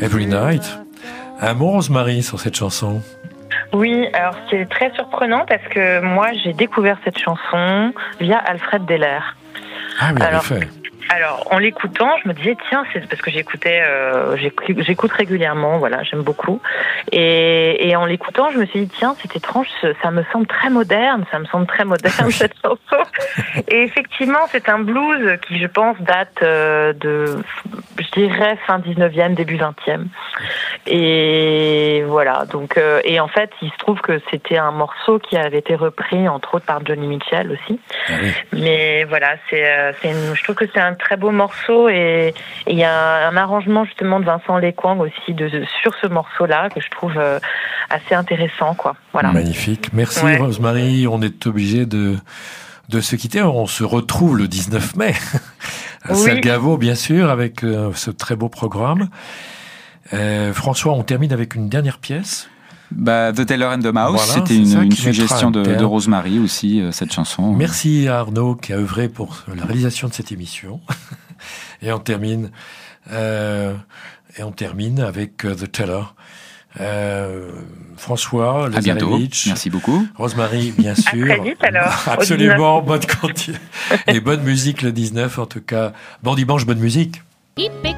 Every Night. Un mot, Rosemary, sur cette chanson? Oui, alors c'est très surprenant parce que moi j'ai découvert cette chanson via Alfred Deller. Ah oui, en effet. Alors, en l'écoutant, je me disais, tiens, c'est parce que j'écoute régulièrement, voilà, j'aime beaucoup. Et en l'écoutant, je me suis dit, tiens, c'est étrange, ça me semble très moderne, cette chanson. Et effectivement, c'est un blues qui, je pense, date je dirais, fin 19e, début 20e. Et voilà, donc, et en fait, il se trouve que c'était un morceau qui avait été repris, entre autres, par Johnny Mitchell aussi. Ah oui. Mais voilà, je trouve que c'est un très beau morceau et il y a un arrangement justement de Vincent Léquang aussi sur ce morceau-là que je trouve assez intéressant, quoi. Voilà. Magnifique. Merci, ouais. Rosemary. On est obligé de se quitter. On se retrouve le 19 mai à Salgavo, bien sûr, avec ce très beau programme. François, on termine avec une dernière pièce. The Tailor and the Mouse, voilà, c'était une suggestion de Rosemary aussi, cette chanson. Merci à Arnaud qui a œuvré pour la réalisation de cette émission. Et on termine avec The Tailor. François, Lazarevitch. Merci beaucoup. Rosemary, bien sûr. À très vite alors. Absolument, bonne musique le 19 en tout cas. Bon dimanche, bonne musique.